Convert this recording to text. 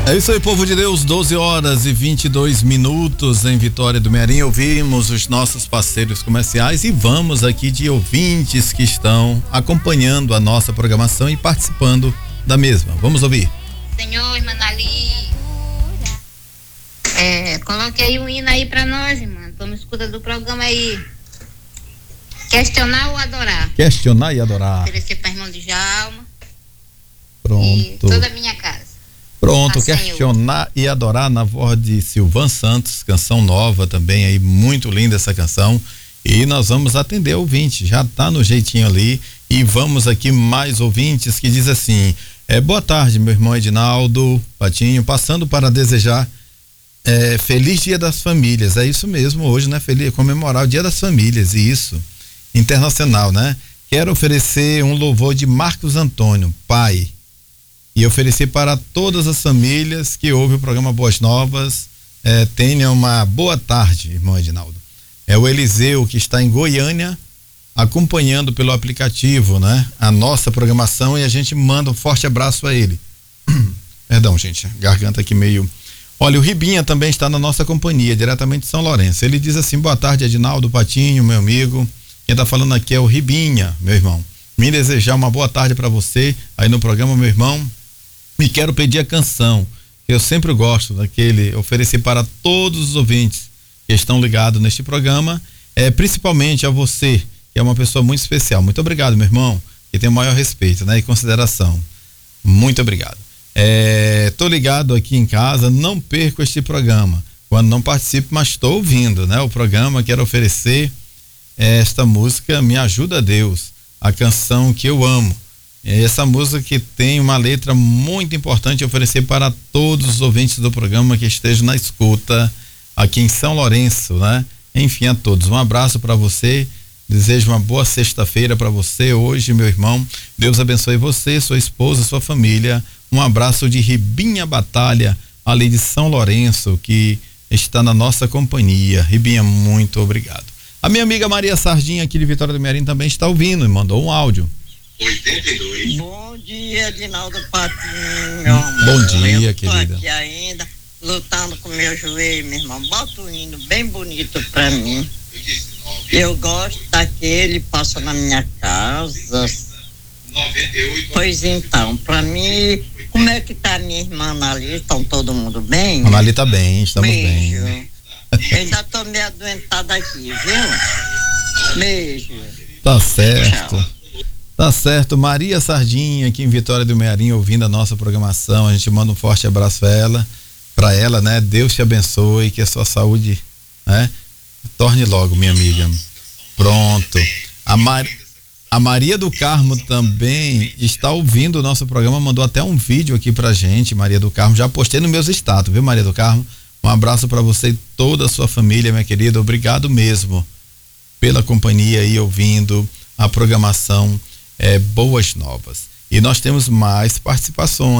É isso aí, povo de Deus, 12h22 em Vitória do Mearim. Ouvimos os nossos parceiros comerciais e vamos aqui de ouvintes que estão acompanhando a nossa programação e participando da mesma. Vamos ouvir. Senhor, irmã Ali, coloque aí um hino aí pra nós, irmã. Toma escuta do programa aí. Questionar ou adorar? Questionar e adorar. Oferecer para irmão de Djalma. Pronto. E toda a minha casa. Pronto, questionar e adorar na voz de Silvan Santos, canção nova também aí, muito linda essa canção. E nós vamos atender o ouvinte, já tá no jeitinho ali. E vamos aqui mais ouvintes que diz assim: boa tarde, meu irmão Edinaldo Patinho, passando para desejar feliz Dia das Famílias. É isso mesmo, hoje, né? Feliz, comemorar o Dia das Famílias, e isso, internacional, né? Quero oferecer um louvor de Marcos Antônio, pai, e oferecer para todas as famílias que ouvem o programa Boas Novas. Tenha uma boa tarde, irmão Edinaldo. É o Eliseu, que está em Goiânia, acompanhando pelo aplicativo, né, a nossa programação, e a gente manda um forte abraço a ele. Perdão, gente, garganta aqui meio. Olha, o Ribinha também está na nossa companhia, diretamente de São Lourenço. Ele diz assim: boa tarde, Edinaldo Patinho, meu amigo. Quem está falando aqui é o Ribinha, meu irmão. Me desejar uma boa tarde para você aí no programa, meu irmão. E quero pedir a canção que eu sempre gosto daquele, oferecer para todos os ouvintes que estão ligados neste programa, principalmente a você, que é uma pessoa muito especial. Muito obrigado, meu irmão, que tem o maior respeito, né, e consideração. Muito obrigado. Tô ligado aqui em casa, não perco este programa. Quando não participo, mas estou ouvindo, né, o programa. Quero oferecer esta música, Me Ajuda Deus, a canção que eu amo. Essa música que tem uma letra muito importante, oferecer para todos os ouvintes do programa que estejam na escuta aqui em São Lourenço, né? Enfim, a todos, um abraço para você, desejo uma boa sexta-feira para você hoje, meu irmão. Deus abençoe você, sua esposa, sua família. Um abraço de Ribinha Batalha, ali de São Lourenço, que está na nossa companhia. Ribinha, muito obrigado. A minha amiga Maria Sardinha, aqui de Vitória do Mearim, também está ouvindo e mandou um áudio. 82. Bom dia, Edinaldo Patinho. Bom dia, querida. Tô aqui ainda, lutando com meu joelho, meu irmão. Bota um hino bem bonito pra mim. Eu gosto daquele, passa na minha casa. 98. Pois então, pra mim, como é que tá minha irmã ali? Estão todo mundo bem? A Mali tá bem, estamos Beijo. bem. Eu ainda tô meio adoentada aqui, viu? Beijo. Tá certo. Tchau. Tá certo, Maria Sardinha, aqui em Vitória do Mearim, ouvindo a nossa programação. A gente manda um forte abraço pra ela, né? Deus te abençoe, que a sua saúde, né, torne logo, minha amiga. Pronto. A Maria do Carmo também está ouvindo o nosso programa, mandou até um vídeo aqui pra gente, Maria do Carmo. Já postei nos meus status, viu, Maria do Carmo? Um abraço para você e toda a sua família, minha querida. Obrigado mesmo pela companhia aí, ouvindo a programação Boas Novas. E nós temos mais participações.